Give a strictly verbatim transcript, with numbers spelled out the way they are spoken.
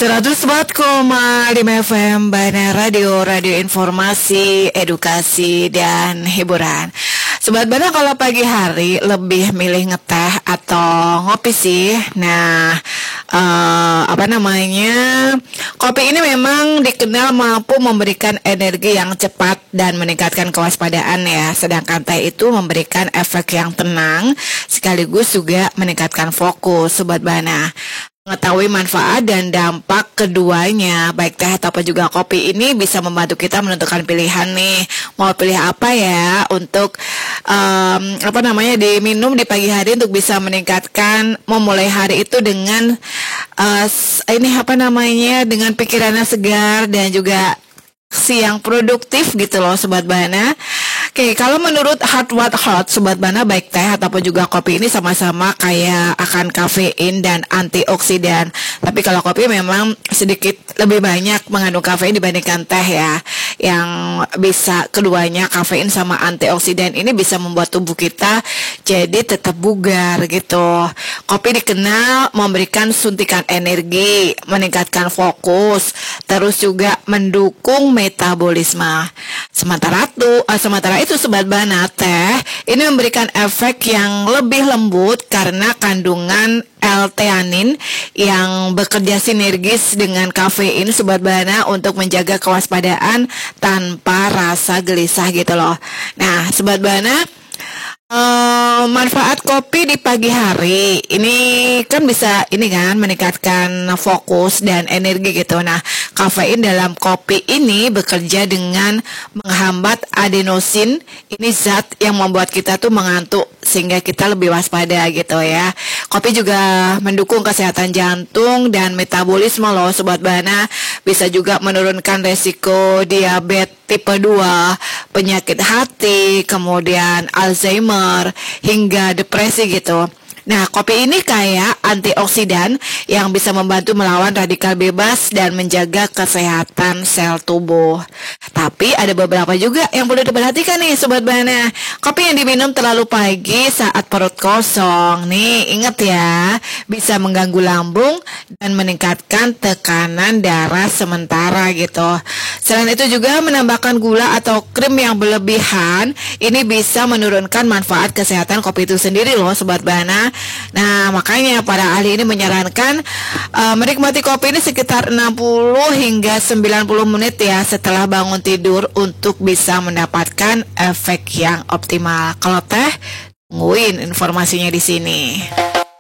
seratus empat koma lima F M Bana Radio, radio informasi, edukasi, dan hiburan. Sobat Bana, kalau pagi hari lebih milih ngeteh atau ngopi sih. Nah, uh, apa namanya, kopi ini memang dikenal mampu memberikan energi yang cepat dan meningkatkan kewaspadaan ya. Sedangkan teh itu memberikan efek yang tenang sekaligus juga meningkatkan fokus, Sobat Bana. Mengetahui manfaat dan dampak keduanya, baik teh ataupun juga kopi ini bisa membantu kita menentukan pilihan nih. Mau pilih apa ya untuk um, apa namanya diminum di pagi hari untuk bisa meningkatkan memulai hari itu dengan uh, ini apa namanya dengan pikirannya segar dan juga siang produktif gitu loh, Sobat Bana. Oke, kalau menurut Heart What Heart, Sobat Bana, baik teh ataupun juga kopi ini sama-sama kaya akan kafein dan antioksidan. Tapi kalau kopi memang sedikit lebih banyak mengandung kafein dibandingkan teh ya. Yang bisa keduanya, kafein sama antioksidan ini bisa membuat tubuh kita jadi tetap bugar gitu. Kopi dikenal memberikan suntikan energi, meningkatkan fokus, terus juga mendukung metabolisme. Sementara itu, uh, sementara itu Sobat Bana, teh ini memberikan efek yang lebih lembut karena kandungan L-theanin yang bekerja sinergis dengan kafein, Sobat Bana, untuk menjaga kewaspadaan tanpa rasa gelisah gitu loh. Nah, Sobat Bana, Uh, manfaat kopi di pagi hari ini kan bisa ini kan meningkatkan fokus dan energi gitu. Nah, kafein dalam kopi ini bekerja dengan menghambat adenosin. Ini zat yang membuat kita tuh mengantuk sehingga kita lebih waspada gitu ya. Kopi juga mendukung kesehatan jantung dan metabolisme loh, Sobat Bana. Bisa juga menurunkan resiko diabetes tipe dua, penyakit hati, kemudian Alzheimer, hingga depresi gitu. Nah, kopi ini kaya antioksidan yang bisa membantu melawan radikal bebas dan menjaga kesehatan sel tubuh. Tapi ada beberapa juga yang perlu diperhatikan nih, Sobat Bana. Kopi yang diminum terlalu pagi saat perut kosong, nih ingat ya, bisa mengganggu lambung dan meningkatkan tekanan darah sementara gitu. Selain itu juga menambahkan gula atau krim yang berlebihan, ini bisa menurunkan manfaat kesehatan kopi itu sendiri loh, Sobat Bana. Nah, makanya para ahli ini menyarankan uh, menikmati kopi ini sekitar enam puluh hingga sembilan puluh menit ya setelah bangun tidur untuk bisa mendapatkan efek yang optimal. Kalau teh, tungguin informasinya di sini.